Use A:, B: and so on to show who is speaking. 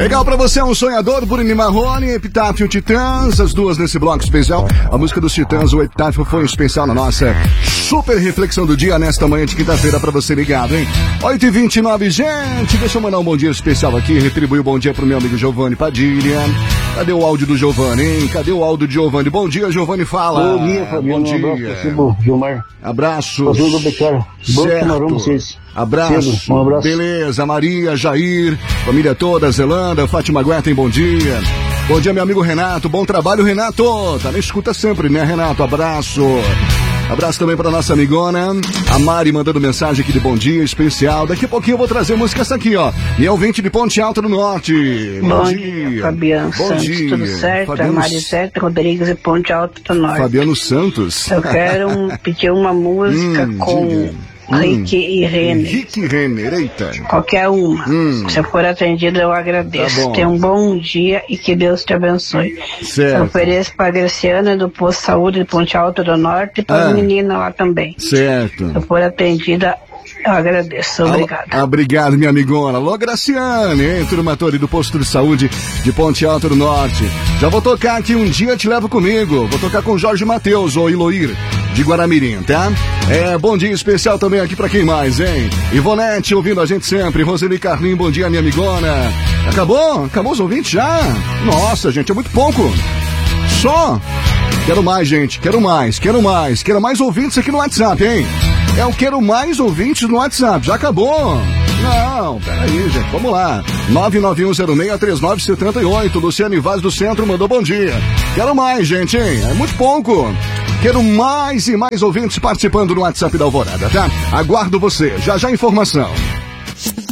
A: Legal pra você, um sonhador, Bruno Marrone, Epitáfio, Titãs, as duas nesse bloco especial. A música dos Titãs, o Epitáfio, foi um especial na nossa super reflexão do dia nesta manhã de quinta-feira pra você ligado, hein? 8h29, gente, deixa eu mandar um bom dia especial aqui, retribuir o bom dia pro meu amigo Giovanni Padilha. Cadê o áudio do Giovanni, hein? Cadê o áudio do Giovanni? Bom dia, Giovanni, fala.
B: Bom dia, Fabiano.
A: Bom dia.
B: Um abraço, Gilmar.
A: Abraços.
B: Pastor do Becaro. Bom camarão vocês.
A: Abraço.
B: Cedo. Um abraço.
A: Beleza, Maria, Jair, família toda, Zelanda, Fátima Guetem, bom dia. Bom dia, meu amigo Renato. Bom trabalho, Renato. Tá na escuta sempre, né, Renato? Abraço. Abraço também pra nossa amigona, a Mari, mandando mensagem aqui de bom dia especial. Daqui a pouquinho eu vou trazer música essa aqui, ó. Minha ouvinte de Ponte Alta do Norte.
C: Bom dia, Fabiano
A: Bom
C: Santos,
A: dia.
C: tudo certo?
A: Fabiano...
C: A Marisete Rodrigues de Ponte Alta do Norte.
A: Fabiano Santos.
C: Eu quero pedir uma música com Rick e Renner.
A: Rick e Renner, eita.
C: Qualquer uma. Se eu for atendida, eu agradeço.
A: Tá bom.
C: Tenha um bom dia e que Deus te abençoe.
A: Certo.
C: Eu ofereço para a Graciana do Posto de Saúde de Ponte Alta do Norte e para a menina lá também.
A: Certo.
C: Se eu for atendida, eu agradeço. Obrigada.
A: Obrigado, minha amigona. Alô, Graciane, hein? Turma toda do Posto de Saúde de Ponte Alta do Norte. Já vou tocar aqui, um dia te levo comigo. Vou tocar com Jorge Mateus, ou Iloir, de Guaramirim, tá? Bom dia especial também aqui pra quem mais, hein? Ivonete, ouvindo a gente sempre. Roseli Carlinhos, bom dia, minha amigona. Acabou? Acabou os ouvintes já? Nossa, gente, é muito pouco. Só? Quero mais, gente. Quero mais. Quero mais ouvintes aqui no WhatsApp, hein? Eu quero mais ouvintes no WhatsApp. Já acabou? Não, peraí, gente. Vamos lá. 991063978. Luciane Vaz do Centro mandou bom dia. Quero mais, gente, hein? É muito pouco. Quero mais e mais ouvintes participando no WhatsApp da Alvorada, tá? Aguardo você. Já já informação.